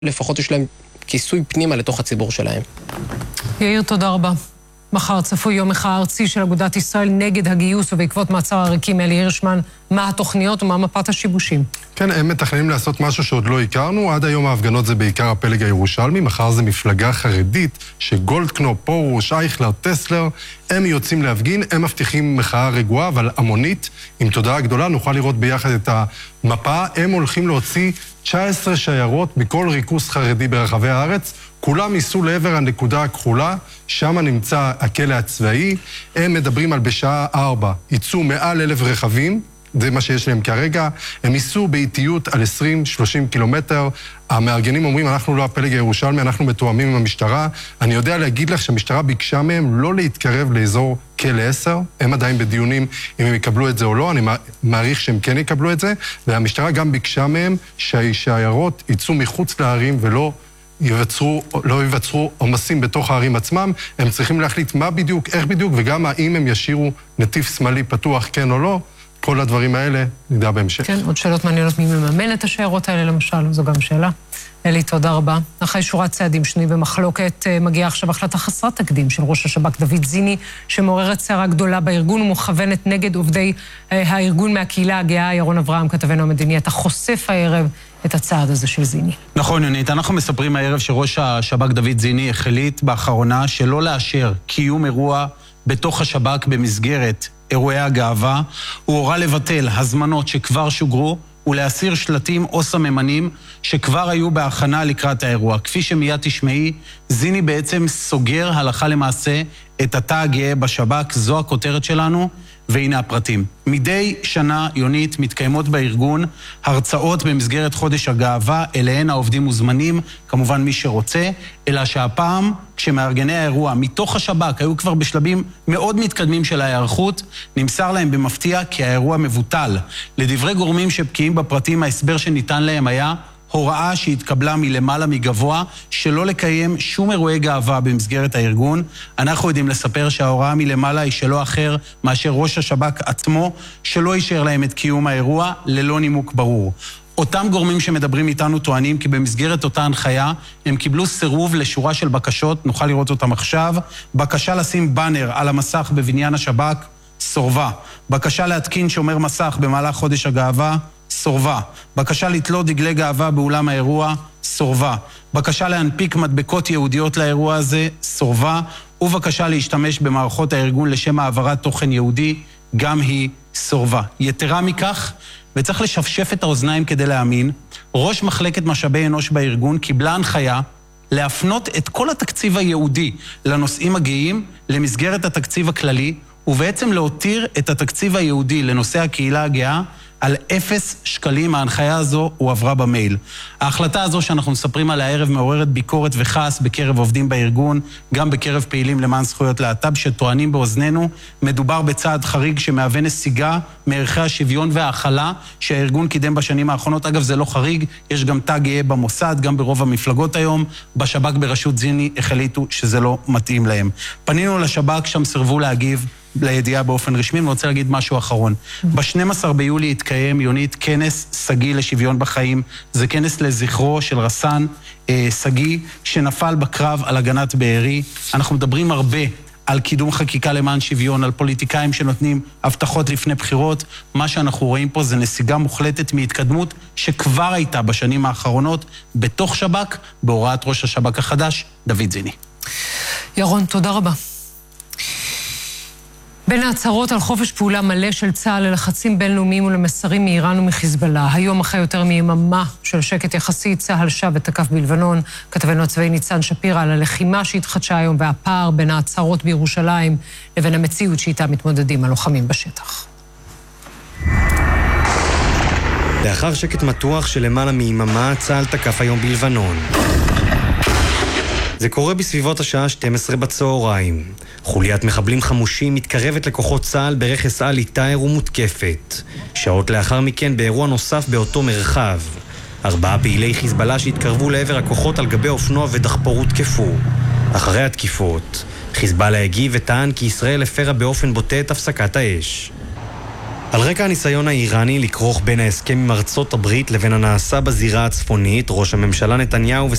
לפחות יש להם כיסוי פנימה לתוך הציבור שלהם. יאיר, תודה רבה. מחר צפוי יום מחאה ארצי של אגודת ישראל נגד הגיוס, ובעקבות מעצר העריקים אלי הירשמן, מה התוכניות ומה מפת השיבושים? כן, הם מתכננים לעשות משהו שעוד לא הכרנו. עד היום ההפגנות זה בעיקר הפלג הירושלמי, מחר זה מפלגה חרדית שגולדקנופ, פרוש, אייכלר, טסלר, הם יוצאים להפגין, הם מבטיחים מחאה רגועה, אבל המונית, עם תודעה גדולה, נוכל לראות ביחד את המפה. הם הולכים להוציא 19 שיירות מכל ריכוז חרדי ברחבי הארץ, כולם ייסעו לעבר הנקודה הכחולה, שם נמצא הכלא הצבאי. הם מדברים על בשעה 4, ייצאו מעל 1,000 רכבים, זה מה שיש להם כרגע, הם ייסעו באיטיות על 20-30 קילומטר. המארגנים אומרים, אנחנו לא הפלג הירושלמי, אנחנו מתואמים עם המשטרה. אני יודע להגיד לך שהמשטרה ביקשה מהם לא להתקרב לאזור כלא 10, הם עדיין בדיונים אם הם יקבלו את זה או לא, אני מעריך שהם כן יקבלו את זה, והמשטרה גם ביקשה מהם שהשיירות ייצאו מחוץ לערים ולא ייווצרו עומסים בתוך הערים עצמם. הם צריכים להחליט מה בדיוק, איך בדיוק, וגם האם הם ישירו נתיב שמאלי פתוח, כן או לא. כל הדברים האלה נדע בהמשך. כן, עוד שאלות מעניינות, מי מממן את השיירות האלה למשל, זו גם שאלה. אלי, תודה רבה. אחרי שורת צעדים שנויים במחלוקת, מגיעה עכשיו החלטה חסרת תקדים של ראש השב"כ דוד זיני, שמעוררת סערה גדולה בארגון ומוכוונת נגד עובדי הארגון מהקהילה הגאה. ירון אברהם, כתבנו המדיני, אתה חושף הערב את הצעד הזה של זיני. נכון, יונית, אנחנו מספרים הערב שראש השב"כ דוד זיני החליט באחרונה שלא לאשר קיום אירוע בתוך השב"כ במסגרת אירועי הגאווה. הוא הורה לבטל הזמנות שכבר שוגרו ולהסיר שלטים או סממנים שכבר היו בהכנה לקראת האירוע. כפי שמיד תשמעי, זיני בעצם סוגר הלכה למעשה את התא הגאה בשב"כ, זו הכותרת שלנו, והנה הפרטים. מדי שנה, יונית, מתקיימות בארגון הרצאות במסגרת חודש הגאווה, אליהן העובדים מוזמנים, כמובן מי שרוצה, אלא שהפעם, כשמארגני האירוע מתוך השב"כ היו כבר בשלבים מאוד מתקדמים של ההיערכות, נמסר להם במפתיע כי האירוע מבוטל. לדברי גורמים שבקיאים בפרטים, ההסבר שניתן להם היה הוראה שהתקבלה מלמעלה מגבוה שלא לקיים שום אירועי גאווה במסגרת הארגון. אנחנו יודעים לספר שההוראה מלמעלה היא שלא אחר מאשר ראש השב"כ עצמו, שלא יישאר להם את קיום האירוע ללא נימוק ברור. אותם גורמים שמדברים איתנו טוענים כי במסגרת אותה הנחיה הם קיבלו סירוב לשורה של בקשות, נוכל לראות אותם עכשיו. בקשה לשים בנר על המסך בבניין השב"כ, סורבה. בקשה להתקין שומר מסך במהלך חודש הגאווה, סורבה. בקשה לתלות דגלי גאווה באולם האירוע, סורבה. בקשה להנפיק מדבקות יהודיות לאירוע הזה, סורבה. ובקשה להשתמש במערכות הארגון לשם העברת תוכן יהודי, גם היא סורבה. יתרה מכך, וצריך לשפשף את האוזניים כדי להאמין, ראש מחלקת משאבי אנוש בארגון קיבלה הנחיה להפנות את כל התקציב היהודי לנושאים הגאים למסגרת התקציב הכללי, ובעצם להותיר את התקציב היהודי לנושא הקהילה הגאה על 0 שקלים. ההנחיה הזו הועברה במייל. ההחלטה הזו שאנחנו מספרים על הערב מעוררת ביקורת וכעס בקרב עובדים בארגון, גם בקרב פעילים למען זכויות להט"ב שטוענים באוזנינו, מדובר בצעד חריג שמהווה נסיגה מערכי השוויון וההכלה שהארגון קידם בשנים האחרונות. אגב, זה לא חריג, יש גם תא גאה במוסד, גם ברוב המפלגות היום. בשב"כ בראשות זיני החליטו שזה לא מתאים להם. פנינו לשב"כ, שם סירבו להגיב לידיעה באופן רשמי. אני רוצה להגיד משהו אחרון. ב-12 ביולי התקיים, יונית, כנס סגי לשוויון בחיים. זה כנס לזכרו של רס"ן סגי, שנפל בקרב על הגנת בארי. אנחנו מדברים הרבה על קידום חקיקה למען שוויון, על פוליטיקאים שנותנים הבטחות לפני בחירות. מה שאנחנו רואים פה זה נסיגה מוחלטת מהתקדמות שכבר הייתה בשנים האחרונות בתוך שב"כ, בהוראת ראש השב"כ החדש, דוד זיני. ירון, תודה רבה. בין ההצהרות על חופש פעולה מלא של צה"ל ללחצים בינלאומיים ולמסרים מאיראן ומחיזבאללה, היום אחרי יותר מיממה של שקט יחסי, צה"ל שב ותקף בלבנון. כתבנו הצבאי ניצן שפירא על הלחימה שהתחדשה היום והפער בין ההצהרות בירושלים לבין המציאות שאיתה מתמודדים הלוחמים בשטח. לאחר שקט מתוח של למעלה מיממה, צה"ל תקף היום בלבנון. זה קורה בסביבות השעה 12 בצהריים. חוליית מחבלים חמושים מתקרבת לכוחות צה"ל ברכס על איתאר ומותקפת. שעות לאחר מכן באירוע נוסף באותו מרחב. 4 פעילי חיזבאללה שהתקרבו לעבר הכוחות על גבי אופנוע ודחפור הותקפו. אחרי התקיפות, חיזבאללה הגיב וטען כי ישראל הפרה באופן בוטה את הפסקת האש. על רקע הניסיון האיראני לכרוך בין ההסכם עם ארצות הברית לבין הנעשה בזירה הצפונית, ראש הממשלה נתניהו